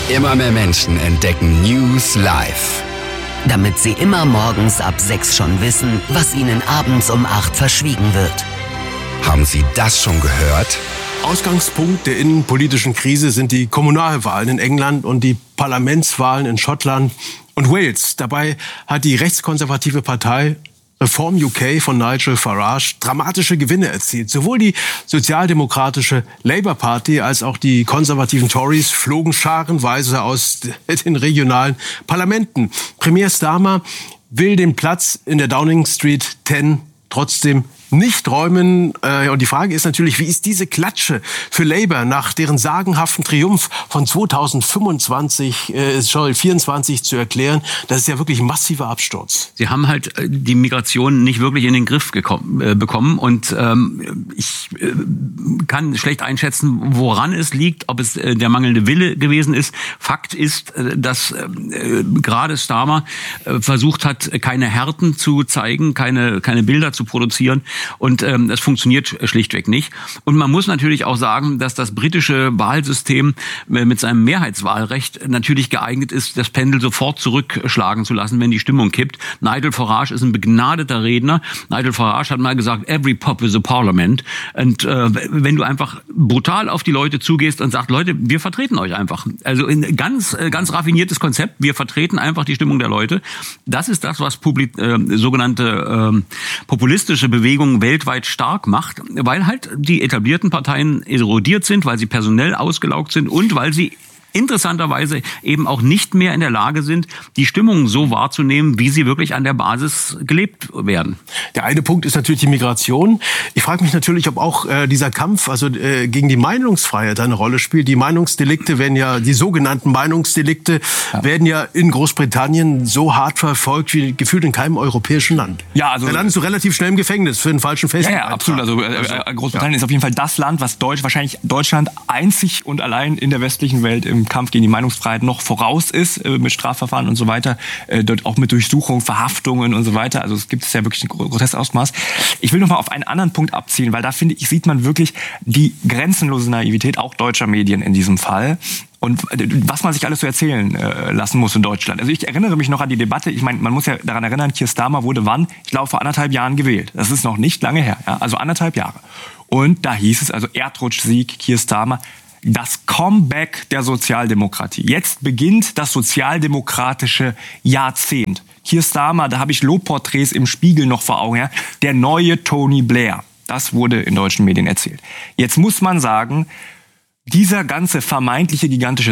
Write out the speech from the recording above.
Immer mehr Menschen entdecken News live. Damit sie immer morgens ab 6 schon wissen, was ihnen abends um 8 verschwiegen wird. Haben Sie das schon gehört? Ausgangspunkt der innenpolitischen Krise sind die Kommunalwahlen in England und die Parlamentswahlen in Schottland und Wales. Dabei hat die rechtskonservative Partei Reform UK von Nigel Farage dramatische Gewinne erzielt. Sowohl die sozialdemokratische Labour Party als auch die konservativen Tories flogen scharenweise aus den regionalen Parlamenten. Premier Starmer will den Platz in der Downing Street 10 trotzdem nicht räumen. Und die Frage ist natürlich, wie ist diese Klatsche für Labour nach deren sagenhaften Triumph von 2024 zu erklären? Das ist ja wirklich ein massiver Absturz. Sie haben halt die Migration nicht wirklich in den Griff bekommen. Und ich kann schlecht einschätzen, woran es liegt, ob es der mangelnde Wille gewesen ist. Fakt ist, dass gerade Starmer versucht hat, keine Härten zu zeigen, keine Bilder zu produzieren. Und es funktioniert schlichtweg nicht. Und man muss natürlich auch sagen, dass das britische Wahlsystem mit seinem Mehrheitswahlrecht natürlich geeignet ist, das Pendel sofort zurückschlagen zu lassen, wenn die Stimmung kippt. Nigel Farage ist ein begnadeter Redner. Nigel Farage hat mal gesagt, every pop is a parliament. Und wenn du einfach brutal auf die Leute zugehst und sagst, Leute, wir vertreten euch einfach. Also ein ganz raffiniertes Konzept. Wir vertreten einfach die Stimmung der Leute. Das ist das, was sogenannte populistische Bewegungen weltweit stark macht, weil halt die etablierten Parteien erodiert sind, weil sie personell ausgelaugt sind und weil sie interessanterweise eben auch nicht mehr in der Lage sind, die Stimmung so wahrzunehmen, wie sie wirklich an der Basis gelebt werden. Der eine Punkt ist natürlich die Migration. Ich frage mich natürlich, ob auch dieser Kampf gegen die Meinungsfreiheit eine Rolle spielt. Die Meinungsdelikte die sogenannten Meinungsdelikte werden ja in Großbritannien so hart verfolgt wie gefühlt in keinem europäischen Land. Ja, also da landest du relativ schnell im Gefängnis für einen falschen Facebook. Ja, absolut. Also Großbritannien ist auf jeden Fall das Land, was wahrscheinlich Deutschland einzig und allein in der westlichen Welt im Kampf gegen die Meinungsfreiheit noch voraus ist, mit Strafverfahren und so weiter, dort auch mit Durchsuchung, Verhaftungen und so weiter. Also es gibt ja wirklich ein groteskes Ausmaß. Ich will noch mal auf einen anderen Punkt abzielen, weil da, finde ich, sieht man wirklich die grenzenlose Naivität auch deutscher Medien in diesem Fall. Und was man sich alles so erzählen lassen muss in Deutschland. Also ich erinnere mich noch an die Debatte. Ich meine, man muss ja daran erinnern, Keir Starmer wurde wann? Ich glaube, vor 1,5 Jahren gewählt. Das ist noch nicht lange her. Ja? Also 1,5 Jahre. Und da hieß es, also Erdrutschsieg, Keir Starmer, das Comeback der Sozialdemokratie. Jetzt beginnt das sozialdemokratische Jahrzehnt. Keir Starmer, da habe ich Lobporträts im Spiegel noch vor Augen. Ja? Der neue Tony Blair. Das wurde in deutschen Medien erzählt. Jetzt muss man sagen, dieser ganze vermeintliche gigantische